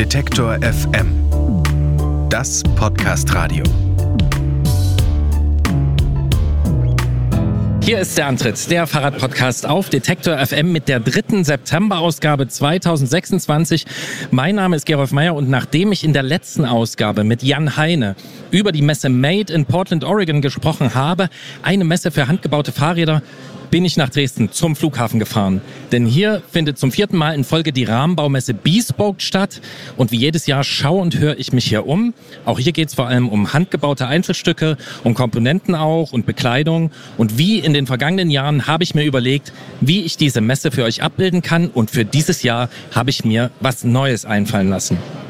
Detektor FM. Das Podcast-Radio. Hier ist der Antritt, der Fahrradpodcast auf Detektor FM mit der 3. September-Ausgabe 2026. Mein Name ist Gerolf Meyer und nachdem ich in der letzten Ausgabe mit Jan Heine über die Messe Made in Portland, Oregon gesprochen habe, eine Messe für handgebaute Fahrräder, bin ich nach Dresden zum Flughafen gefahren. Denn hier findet zum 4. Mal in Folge die Rahmenbaumesse Bespoke statt. Und wie jedes Jahr schaue und höre ich mich hier um. Auch hier geht es vor allem um handgebaute Einzelstücke, um Komponenten auch und Bekleidung. Und wie in den vergangenen Jahren habe ich mir überlegt, wie ich diese Messe für euch abbilden kann. Und für dieses Jahr habe ich mir was Neues einfallen lassen.